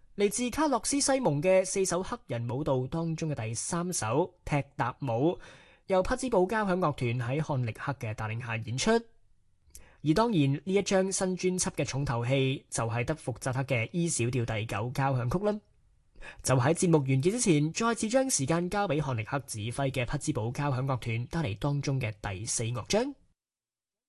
嚟自卡洛斯西蒙嘅4首黑人舞蹈當中嘅第3首踢踏舞，由匹茲堡交響樂團喺漢力克嘅帶領下演出。而當然呢一張新專輯嘅重頭戲就係德福扎克嘅 E 小調第9交響曲啦。就喺節目完結之前，再次將時間交俾漢力克指揮嘅匹茲堡交響樂團帶嚟當中嘅第4樂章。